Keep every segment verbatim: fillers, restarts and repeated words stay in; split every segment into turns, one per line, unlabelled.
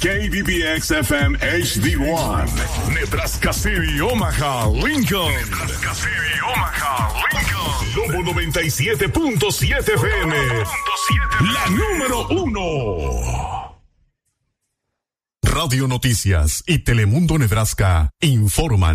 K B B X F M H D uno, Nebraska City, Omaha, Lincoln. Nebraska City, Omaha, Lincoln. Lobo noventa y siete punto siete F M. La número uno. Radio Noticias y Telemundo Nebraska informan.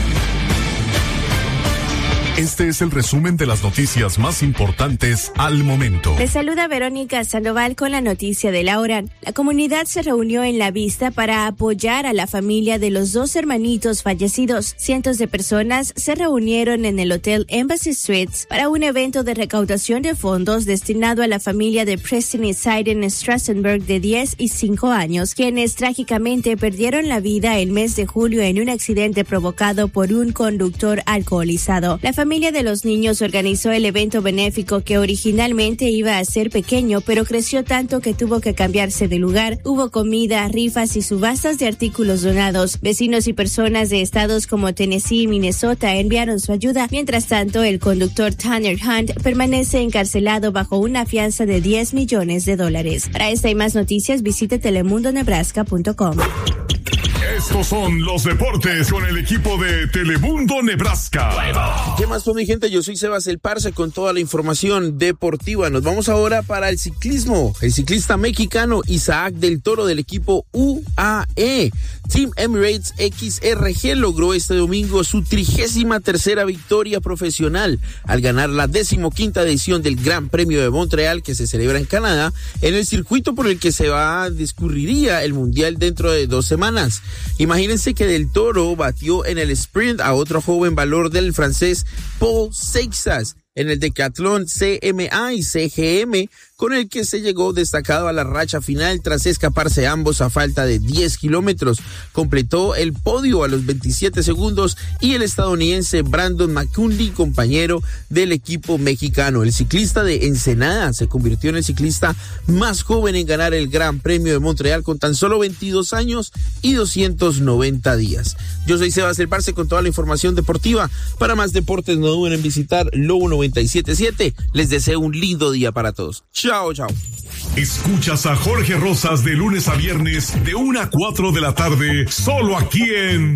Este es el resumen de las noticias más importantes al momento.
Les saluda Verónica Sandoval con la noticia de la hora. La comunidad se reunió en La Vista para apoyar a la familia de los dos hermanitos fallecidos. Cientos de personas se reunieron en el Hotel Embassy Suites para un evento de recaudación de fondos destinado a la familia de Preston y Zaiden Strassenberg de diez y cinco años, quienes trágicamente perdieron la vida el mes de julio en un accidente provocado por un conductor alcoholizado. La La familia de los niños organizó el evento benéfico que originalmente iba a ser pequeño, pero creció tanto que tuvo que cambiarse de lugar. Hubo comida, rifas y subastas de artículos donados. Vecinos y personas de estados como Tennessee y Minnesota enviaron su ayuda. Mientras tanto, el conductor Tanner Hunt permanece encarcelado bajo una fianza de diez millones de dólares. Para esta y más noticias, visite telemundo nebraska punto com.
Estos son los deportes con el equipo de Telemundo Nebraska.
¿Qué más fue, mi gente? Yo soy Sebas El Parce con toda la información deportiva. Nos vamos ahora para el ciclismo. El ciclista mexicano Isaac del Toro del equipo U A E Team Emirates X R G logró este domingo su trigésima tercera victoria profesional al ganar la decimoquinta edición del Gran Premio de Montreal que se celebra en Canadá, en el circuito por el que se va a discurriría el Mundial dentro de dos semanas. Imagínense que Del Toro batió en el sprint a otro joven valor del francés Paul Seixas en el decatlón C M A y C G M, con el que se llegó destacado a la racha final tras escaparse ambos a falta de diez kilómetros. Completó el podio a los veintisiete segundos y el estadounidense Brandon McCundy, compañero del equipo mexicano. El ciclista de Ensenada se convirtió en el ciclista más joven en ganar el Gran Premio de Montreal con tan solo veintidós años y doscientos noventa días. Yo soy Sebas El Parce con toda la información deportiva. Para más deportes no duden en visitar Lobo noventa y siete punto siete. Les deseo un lindo día para todos. Chao, chao.
Escuchas a Jorge Rosas de lunes a viernes de una a cuatro de la tarde, solo aquí en